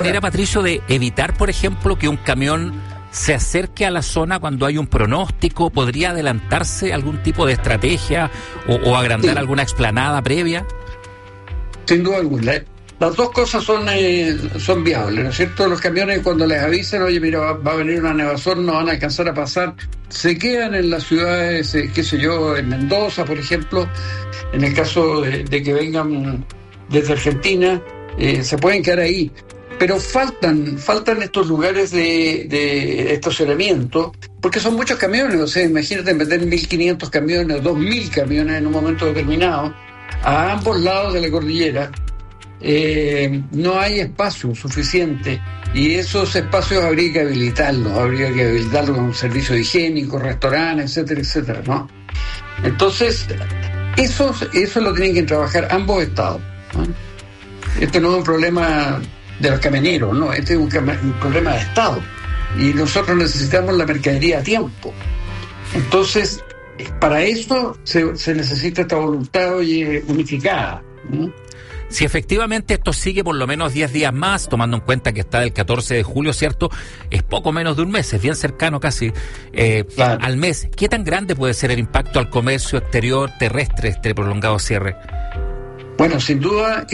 manera, Patricio, de evitar, por ejemplo, que un camión se acerque a la zona cuando hay un pronóstico? ¿Podría adelantarse algún tipo de estrategia o agrandar alguna explanada previa? Sin duda alguna. Las dos cosas son viables, ¿no es cierto? Los camiones, cuando les avisan, oye, mira, va a venir una nevazón, no van a alcanzar a pasar, se quedan en las ciudades, qué sé yo, en Mendoza, por ejemplo, en el caso de que vengan desde Argentina, se pueden quedar ahí. Pero faltan estos lugares de estacionamiento, porque son muchos camiones. O sea, imagínate meter 1.500 camiones o 2.000 camiones en un momento determinado a ambos lados de la cordillera. No hay espacio suficiente, y esos espacios habría que habilitarlos con un servicio higiénico, restaurantes, etcétera, etcétera, ¿no? Entonces, eso lo tienen que trabajar ambos estados, ¿no? Este no es un problema de los camioneros, no, este es un problema de Estado, y nosotros necesitamos la mercadería a tiempo. Entonces, para eso se necesita esta voluntad unificada, ¿no? Si efectivamente esto sigue por lo menos 10 días más, tomando en cuenta que está del 14 de julio, ¿cierto? Es poco menos de un mes, es bien cercano casi claro, al mes. ¿Qué tan grande puede ser el impacto al comercio exterior terrestre este prolongado cierre? Bueno, sin duda,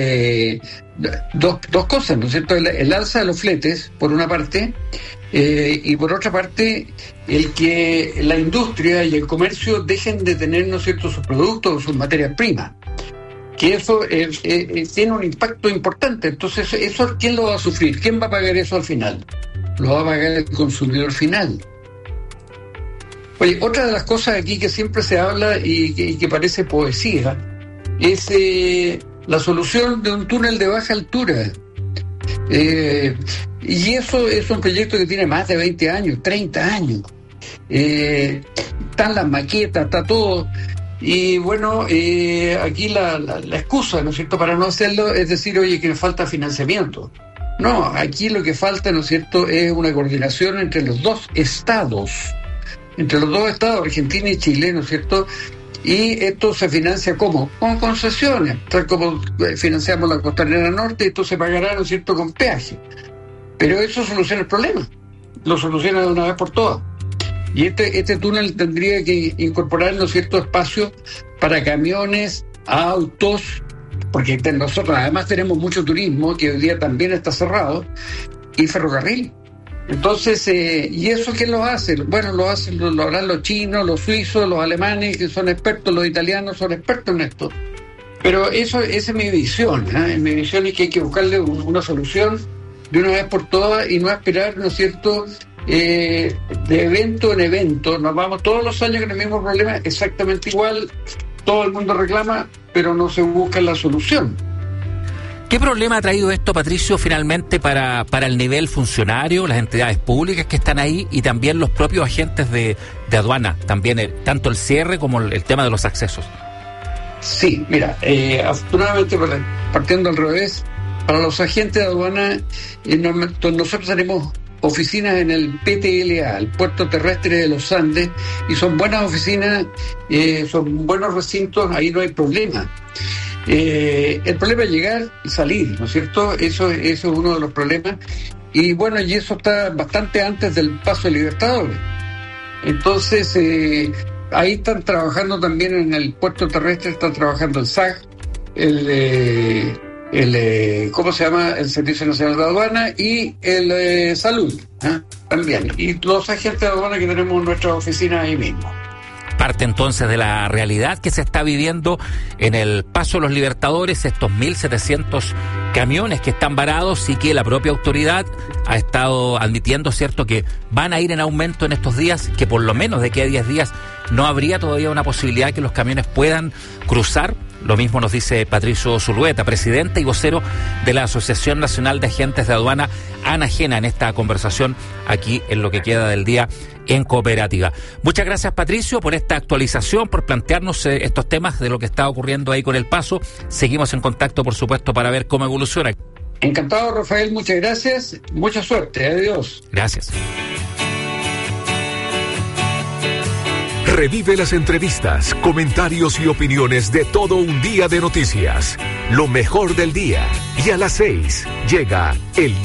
dos cosas, ¿no es cierto? El alza de los fletes, por una parte, y por otra parte, el que la industria y el comercio dejen de tener, ¿no es cierto?, sus productos o sus materias primas. Que eso tiene un impacto importante. Entonces, ¿eso quién lo va a sufrir? ¿Quién va a pagar eso al final? Lo va a pagar el consumidor final. Oye, otra de las cosas aquí que siempre se habla y que parece poesía es la solución de un túnel de baja altura. Y eso es un proyecto que tiene más de 20 años, 30 años. Están las maquetas, está todo. Y bueno, aquí la excusa, ¿no es cierto?, para no hacerlo es decir, oye, que nos falta financiamiento. No, aquí lo que falta, ¿no es cierto?, es una coordinación entre los dos estados, Argentina y Chile, ¿no es cierto? Y esto se financia ¿cómo? Con concesiones, tal como financiamos la Costanera Norte, esto se pagará, ¿no es cierto?, con peaje. Pero eso soluciona el problema, lo soluciona de una vez por todas. Y este túnel tendría que incorporar, ¿no es cierto?, espacio para camiones, autos, porque nosotros además tenemos mucho turismo, que hoy día también está cerrado, y ferrocarril. Entonces, ¿y eso quién lo hace? Bueno, lo harán los chinos, los suizos, los alemanes, que son expertos, los italianos son expertos en esto. Pero esa es mi visión, ¿eh? Mi visión es que hay que buscarle una solución de una vez por todas y no esperar, ¿no es cierto?, de evento en evento. Nos vamos todos los años con el mismo problema, exactamente igual, todo el mundo reclama, pero no se busca la solución. ¿Qué problema ha traído esto, Patricio, finalmente para el nivel funcionario, las entidades públicas que están ahí y también los propios agentes de aduana, también tanto el cierre como el tema de los accesos? Sí, mira, afortunadamente, partiendo al revés, para los agentes de aduana, nosotros tenemos oficinas en el PTLA, el Puerto Terrestre de los Andes, y son buenas oficinas, son buenos recintos, ahí no hay problema. El problema es llegar y salir, ¿no es cierto? Eso es uno de los problemas. Y bueno, y eso está bastante antes del paso de Libertadores. Entonces, ahí están trabajando también en el Puerto Terrestre, están trabajando el SAG, ¿cómo se llama?, el Servicio Nacional de Aduana, y el Salud, también, y los agentes de aduana que tenemos en nuestras oficinas ahí mismo. Parte entonces de la realidad que se está viviendo en el Paso de los Libertadores, estos 1.700 camiones que están varados y que la propia autoridad ha estado admitiendo, ¿cierto?, que van a ir en aumento en estos días, que por lo menos de aquí a 10 días no habría todavía una posibilidad que los camiones puedan cruzar. Lo mismo nos dice Patricio Zulueta, presidente y vocero de la Asociación Nacional de Agentes de Aduana, ANAGENA, en esta conversación aquí en lo que queda del día en Cooperativa. Muchas gracias, Patricio, por esta actualización, por plantearnos estos temas de lo que está ocurriendo ahí con el Paso. Seguimos en contacto, por supuesto, para ver cómo evoluciona. Encantado, Rafael, muchas gracias, mucha suerte, adiós. Gracias. Revive las entrevistas, comentarios y opiniones de todo un día de noticias. Lo mejor del día. Y a las 6 llega el